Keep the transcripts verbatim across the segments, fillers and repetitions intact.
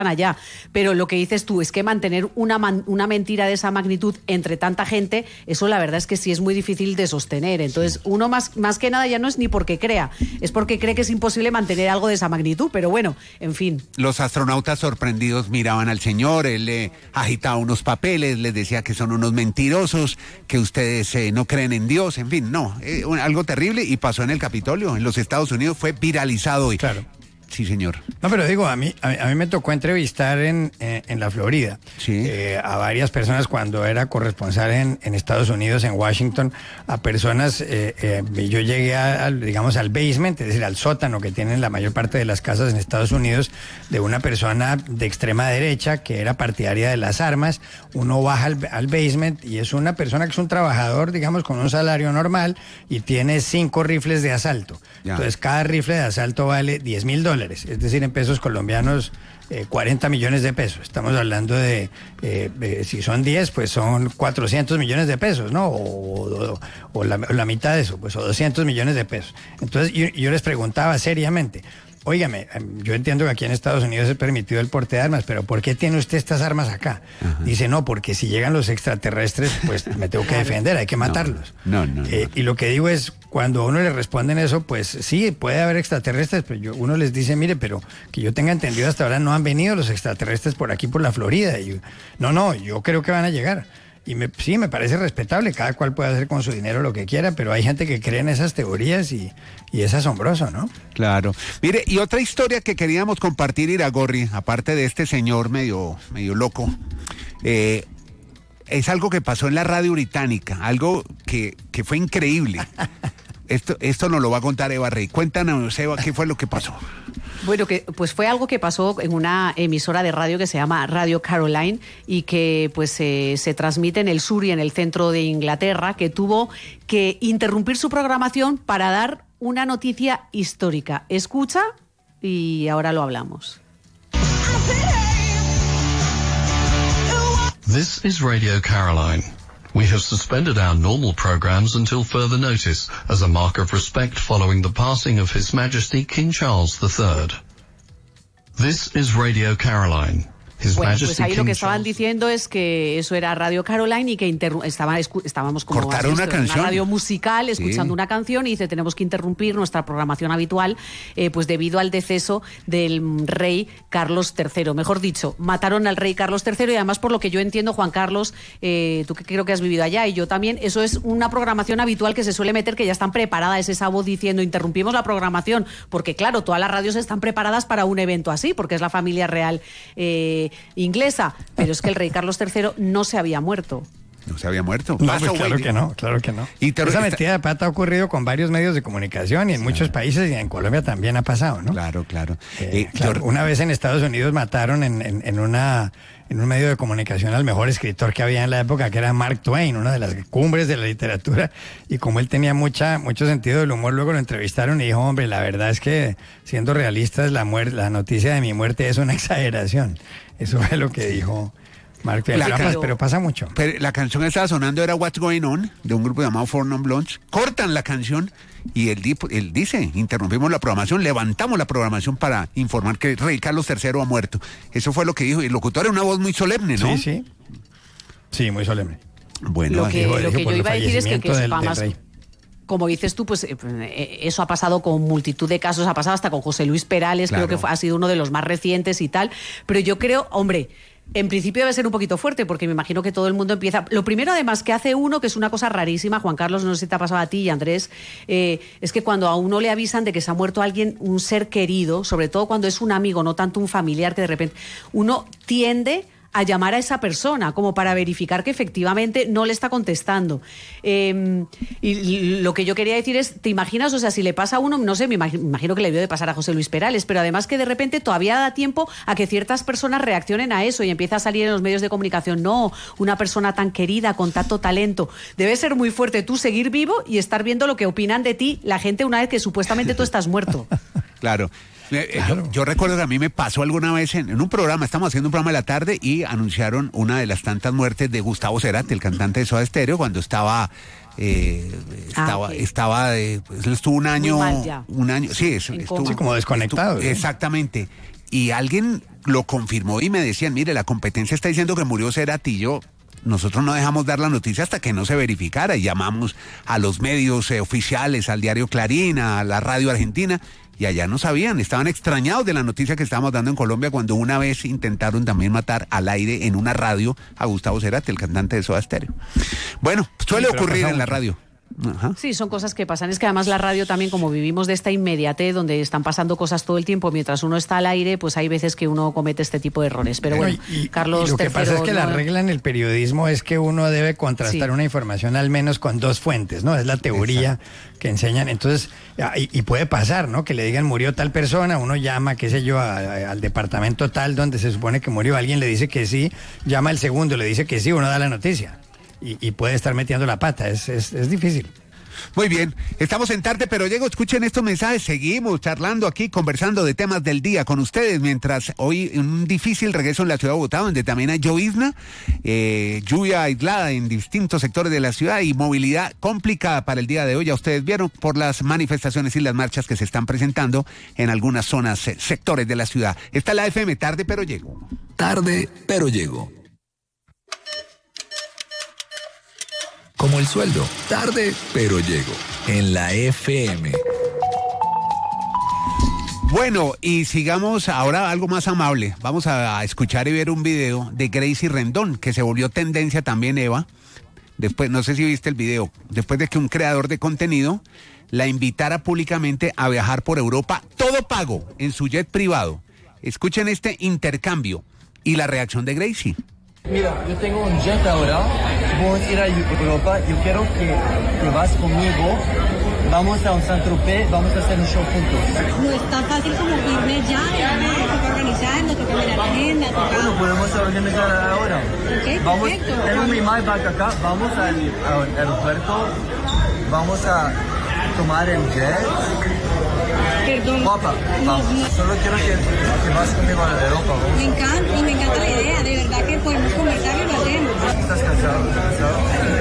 allá, pero lo que dices tú es que mantener una, man, una mentira de esa magnitud entre tanta gente, eso la verdad es que sí es muy difícil de sostener. Entonces uno más, más que nada ya no es ni porque crea, es porque cree que es imposible mantener algo de esa magnitud, pero bueno, en fin. Los astronautas sorprendidos miraban al señor, él le agitaba unos papeles, les decía que son unos mentirosos, que ustedes eh, no creen en Dios, en fin, no, eh, algo terrible, y pasó en el Capitolio, en los Estados Unidos, fue viralizado hoy. Claro. Sí, señor. No, pero digo, a mí, a mí, a mí me tocó entrevistar en, en, en la Florida sí. eh, a varias personas cuando era corresponsal en, en Estados Unidos, en Washington, a personas, eh, eh, yo llegué a, a, digamos, al basement, es decir, al sótano que tienen la mayor parte de las casas en Estados Unidos, de una persona de extrema derecha que era partidaria de las armas. Uno baja al, al basement y es una persona que es un trabajador, digamos, con un salario normal y tiene cinco rifles de asalto. Ya. Entonces, cada rifle de asalto vale diez mil dólares. Es decir, en pesos colombianos, eh, cuarenta millones de pesos. Estamos hablando de, eh, de, si son diez, pues son cuatrocientos millones de pesos, ¿no? O, o, o, la, o la mitad de eso, pues, o doscientos millones de pesos. Entonces, yo, yo les preguntaba seriamente, óigame, yo entiendo que aquí en Estados Unidos es permitido el porte de armas, pero ¿por qué tiene usted estas armas acá? Ajá. Dice, no, porque si llegan los extraterrestres, pues me tengo que defender, hay que matarlos. No, no, no, eh, no. Y lo que digo es, cuando a uno le responden eso, pues sí, puede haber extraterrestres, pero yo, uno les dice, mire, pero que yo tenga entendido hasta ahora no han venido los extraterrestres por aquí, por la Florida. Y yo, no, no, yo creo que van a llegar. Y me, sí, me parece respetable, cada cual puede hacer con su dinero lo que quiera, pero hay gente que cree en esas teorías y, y es asombroso, ¿no? Claro. Mire, y otra historia que queríamos compartir, Iragorri, aparte de este señor medio, medio loco, eh, es algo que pasó en la radio británica, algo que, que fue increíble. Esto, esto nos lo va a contar Eva Rey. Cuéntanos, Eva, ¿qué fue lo que pasó? Bueno, que pues fue algo que pasó en una emisora de radio que se llama Radio Caroline y que pues eh, se transmite en el sur y en el centro de Inglaterra, que tuvo que interrumpir su programación para dar una noticia histórica. Escucha y ahora lo hablamos. This is Radio Caroline. We have suspended our normal programs until further notice, as a mark of respect following the passing of His Majesty King Charles the Third. This is Radio Caroline. His bueno, Majesty pues ahí King lo que estaban Charles... diciendo es que eso era Radio Caroline y que interru- estaba, escu- estábamos como cortaron visto, una canción, una radio musical escuchando sí. una canción y dice tenemos que interrumpir nuestra programación habitual eh, pues debido al deceso del rey Carlos tercero. Mejor dicho, mataron al rey Carlos tercero y además por lo que yo entiendo, Juan Carlos, eh, tú que creo que has vivido allá y yo también, eso es una programación habitual que se suele meter, que ya están preparadas, esa voz diciendo interrumpimos la programación, porque claro, todas las radios están preparadas para un evento así, porque es la familia real eh, inglesa. Pero es que el rey Carlos tercero no se había muerto. ¿No se había muerto? No, pues claro que no, claro que no. Y te... Esa metida de pata ha ocurrido con varios medios de comunicación y en claro. muchos países y en Colombia también ha pasado, ¿no? Claro, claro. Eh, eh, claro. Yo... Una vez en Estados Unidos mataron en, en, en una... en un medio de comunicación al mejor escritor que había en la época, que era Mark Twain, una de las cumbres de la literatura, y como él tenía mucha mucho sentido del humor, luego lo entrevistaron y dijo, hombre, la verdad es que, siendo realistas, la muerte, la noticia de mi muerte es una exageración. Eso fue lo que dijo Mark Twain. Pero, pero, pero pasa mucho. Pero la canción que estaba sonando era What's Going On, de un grupo llamado Four Non Blondes. Cortan la canción y él, él dice, interrumpimos la programación, levantamos la programación para informar que el rey Carlos tercero ha muerto. Eso fue lo que dijo. Y el locutor era una voz muy solemne, ¿no? Sí, sí. Sí, muy solemne. Bueno, lo que, dijo, lo dijo que yo iba a decir es que, que del, sepa más... rey. Como dices tú, pues eh, eso ha pasado con multitud de casos, ha pasado hasta con José Luis Perales, claro. Creo que fue, ha sido uno de los más recientes y tal, pero yo creo, hombre, en principio debe ser un poquito fuerte, porque me imagino que todo el mundo empieza... Lo primero, además, que hace uno, que es una cosa rarísima, Juan Carlos, no sé si te ha pasado a ti y Andrés, eh, es que cuando a uno le avisan de que se ha muerto alguien, un ser querido, sobre todo cuando es un amigo, no tanto un familiar, que de repente uno tiende a llamar a esa persona como para verificar que efectivamente no le está contestando. Eh, y lo que yo quería decir es, ¿te imaginas? O sea, si le pasa a uno, no sé, me imagino, me imagino que le debió de pasar a José Luis Perales, pero además que de repente todavía da tiempo a que ciertas personas reaccionen a eso y empieza a salir en los medios de comunicación, no, una persona tan querida, con tanto talento. Debe ser muy fuerte tú seguir vivo y estar viendo lo que opinan de ti la gente una vez que supuestamente tú estás muerto. Claro. Claro. Yo, yo recuerdo que a mí me pasó alguna vez en, en un programa, estamos haciendo un programa de la tarde y anunciaron una de las tantas muertes de Gustavo Cerati, el cantante de Soda Stereo, cuando estaba eh, estaba, ah, okay. estaba eh, pues, estuvo un año, un año, sí, eso, estuvo sí, como desconectado. Estuvo, ¿sí? Exactamente. Y alguien lo confirmó y me decían, mire, la competencia está diciendo que murió Cerati. Y yo, nosotros no dejamos dar la noticia hasta que no se verificara y llamamos a los medios eh, oficiales, al diario Clarín, a la radio argentina, y allá no sabían, estaban extrañados de la noticia que estábamos dando en Colombia cuando una vez intentaron también matar al aire en una radio a Gustavo Cerati, el cantante de Soda Stereo. Bueno, suele sí, ocurrir en la radio. Ajá. Sí, son cosas que pasan. Es que además la radio también, como vivimos de esta inmediatez, donde están pasando cosas todo el tiempo mientras uno está al aire, pues hay veces que uno comete este tipo de errores. Pero bueno, y, Carlos y lo que tercero, pasa es que no... la regla en el periodismo es que uno debe contrastar sí. una información al menos con dos fuentes, ¿no? Es la teoría Exacto. que enseñan. Entonces, y, y puede pasar, ¿no? Que le digan murió tal persona, uno llama, qué sé yo, a, a, al departamento tal donde se supone que murió, alguien le dice que sí, llama al segundo, le dice que sí, uno da la noticia. Y, y puede estar metiendo la pata, es, es, es difícil. Muy bien, estamos en Tarde Pero Llego, escuchen estos mensajes, seguimos charlando aquí, conversando de temas del día con ustedes, mientras hoy un difícil regreso en la ciudad de Bogotá, donde también hay llovizna, eh, lluvia aislada en distintos sectores de la ciudad y movilidad complicada para el día de hoy, ya ustedes vieron por las manifestaciones y las marchas que se están presentando en algunas zonas, eh, sectores de la ciudad. Está la F M, Tarde Pero Llego. Tarde Pero Llego. Como el sueldo, tarde pero llego, en la F M. Bueno, y sigamos ahora algo más amable. Vamos a escuchar y ver un video de Gracie Rendón, que se volvió tendencia también, Eva. Después, no sé si viste el video, después de que un creador de contenido la invitara públicamente a viajar por Europa, todo pago, en su jet privado. Escuchen este intercambio y la reacción de Gracie. Mira, yo tengo un jet ahora, vamos a ir a Europa, yo quiero que te vas conmigo, vamos a un Saint-Tropez, vamos a hacer un show juntos. No es tan fácil como irme ya, me toca organizar, nos toca mirar la agenda, toca... Bueno, podemos organizar ahora. Ok, vamos, perfecto. tengo mi MyBag acá, vamos al, al aeropuerto, vamos a tomar el jet. Perdón. Guapa, vamos. No, no. Solo quiero que, que vas conmigo a Europa. Vamos. Me encanta, y me encanta la idea, de verdad que podemos conversar y lo hacemos. ¿Estás casado? ¿Estás casado?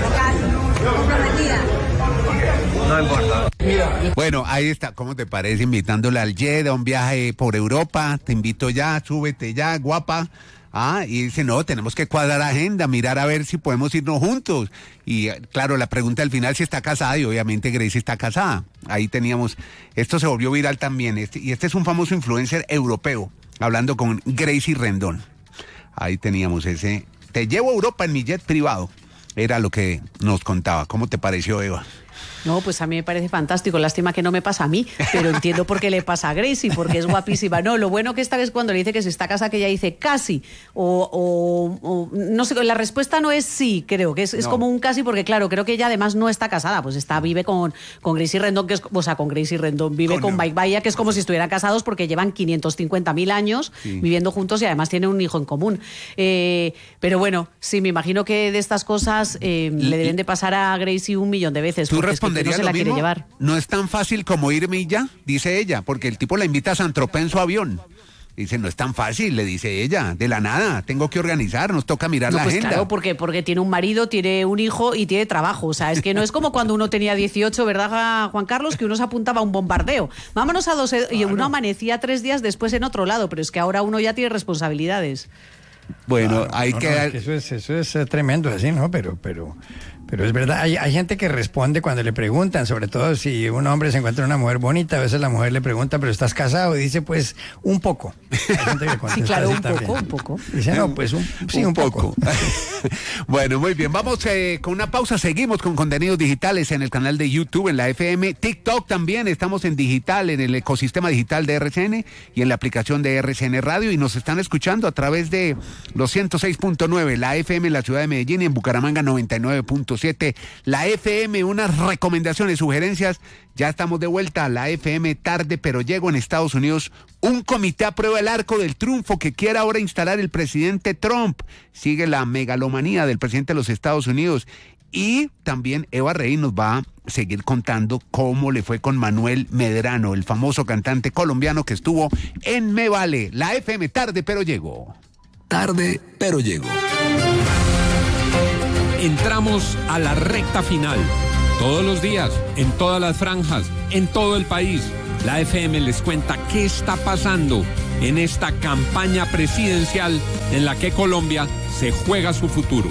Caso, comprometida. Okay. No importa. Mira. Bueno, ahí está, ¿cómo te parece? Invitándola al jet a un viaje por Europa, te invito ya, súbete ya, guapa. Ah, y dice, no, tenemos que cuadrar agenda, mirar a ver si podemos irnos juntos. Y claro, la pregunta al final si está casada, y obviamente Gracie está casada. Ahí teníamos, esto se volvió viral también, este, y este es un famoso influencer europeo, hablando con Gracie Rendón. Ahí teníamos ese, te llevo a Europa en mi jet privado, era lo que nos contaba. ¿Cómo te pareció, Eva? No, pues a mí me parece fantástico, lástima que no me pasa a mí, pero entiendo por qué le pasa a Gracie, porque es guapísima. No, lo bueno que esta vez cuando le dice que se está casada, que ella dice casi, o, o, o no sé, la respuesta no es sí, creo, que es, es no. como un casi, porque claro, creo que ella además no está casada, pues está, vive con, con Gracie Rendón, que es, o sea, con Gracie Rendón, vive con, con Mike Bahía, que es como si estuvieran casados porque llevan quinientos cincuenta mil años sí. viviendo juntos y además tienen un hijo en común. Eh, pero bueno, sí, me imagino que de estas cosas eh, le deben de pasar a Gracie un millón de veces. ¿Tú responderías no se la lo mismo? Quiere llevar. No es tan fácil como irme y ya, dice ella, porque el tipo la invita a Saint-Tropez en su avión. Dice, no es tan fácil, le dice ella, de la nada, tengo que organizar, nos toca mirar no, la pues agenda. Claro, porque, porque tiene un marido, tiene un hijo y tiene trabajo. O sea, es que no es como cuando uno tenía dieciocho, ¿verdad, Juan Carlos? Que uno se apuntaba a un bombardeo. Vámonos a dos, y uno amanecía tres días después en otro lado, pero es que ahora uno ya tiene responsabilidades. Bueno, claro, hay no, que... No, es que eso es, eso es tremendo así, ¿no? Pero, pero, pero es verdad, hay, hay gente que responde cuando le preguntan, sobre todo si un hombre se encuentra una mujer bonita, a veces la mujer le pregunta, ¿pero estás casado? Y dice, pues, un poco. Hay gente que sí, claro, un también. poco, un poco. Dice, no, pues, un, sí, un, un poco. poco. Bueno, muy bien, vamos eh, con una pausa, seguimos con contenidos digitales en el canal de YouTube, en la F M, TikTok también, estamos en digital, en el ecosistema digital de R C N y en la aplicación de R C N Radio, y nos están escuchando a través de los ciento seis punto nueve, la F M en la ciudad de Medellín y en Bucaramanga noventa y nueve punto siete, la F M, unas recomendaciones, sugerencias, ya estamos de vuelta a la F M Tarde Pero Llego. En Estados Unidos, un comité aprueba el arco del triunfo que quiere ahora instalar el presidente Trump. Sigue la megalomanía del presidente de los Estados Unidos. Y también Eva Rey nos va a seguir contando cómo le fue con Manuel Medrano, el famoso cantante colombiano que estuvo en Me Vale. La F M Tarde Pero Llego. Tarde Pero Llego. Entramos a la recta final. Todos los días, en todas las franjas, en todo el país, la F M les cuenta qué está pasando en esta campaña presidencial en la que Colombia se juega su futuro.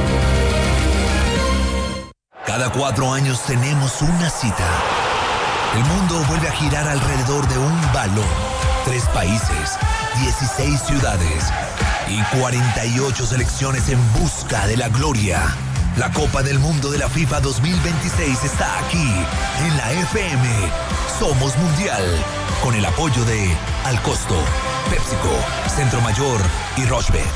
Cada cuatro años tenemos una cita. El mundo vuelve a girar alrededor de un balón. Tres países, dieciséis ciudades y cuarenta y ocho selecciones en busca de la gloria. La Copa del Mundo de la FIFA dos mil veintiséis está aquí, en la F M. Somos Mundial, con el apoyo de Al Costo, PepsiCo, Centro Mayor y Rochebet.